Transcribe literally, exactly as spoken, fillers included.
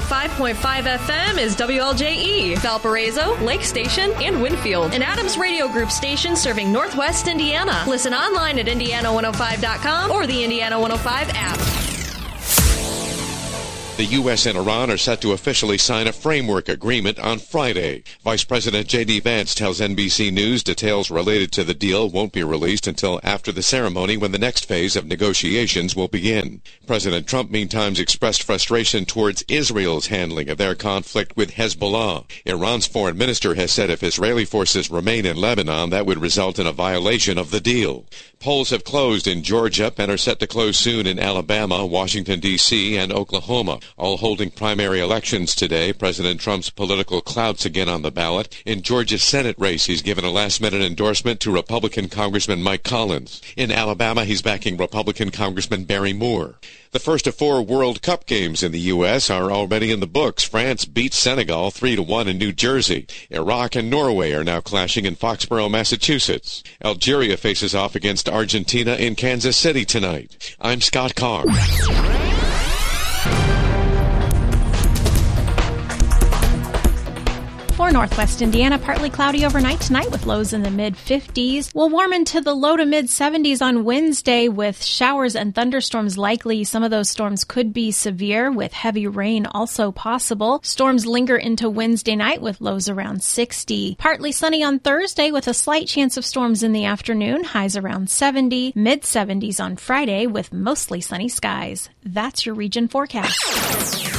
oh five point five F M is W L J E, Valparaiso, Lake Station, and Winfield, an Adams Radio Group station serving Northwest Indiana. Listen online at Indiana one oh five dot com or the Indiana one oh five app. The U S and Iran are set to officially sign a framework agreement on Friday. Vice President J D Vance tells N B C News details related to the deal won't be released until after the ceremony, when the next phase of negotiations will begin. President Trump, meantime, expressed frustration towards Israel's handling of their conflict with Hezbollah. Iran's foreign minister has said if Israeli forces remain in Lebanon, that would result in a violation of the deal. Polls have closed in Georgia and are set to close soon in Alabama, Washington, D C, and Oklahoma, all holding primary elections today. President Trump's political clout's again on the ballot. In Georgia's Senate race, he's given a last-minute endorsement to Republican Congressman Mike Collins. In Alabama, he's backing Republican Congressman Barry Moore. The first of four World Cup games in the U S are already in the books. France beat Senegal three to one in New Jersey. Iraq and Norway are now clashing in Foxborough, Massachusetts. Algeria faces off against Argentina in Kansas City tonight. I'm Scott Carr. For Northwest Indiana, partly cloudy overnight tonight with lows in the mid fifties. We'll warm into the low to mid seventies on Wednesday with showers and thunderstorms likely. Some of those storms could be severe with heavy rain also possible. Storms linger into Wednesday night with lows around sixty. Partly sunny on Thursday with a slight chance of storms in the afternoon. Highs around seventy. Mid seventies on Friday with mostly sunny skies. That's your region forecast.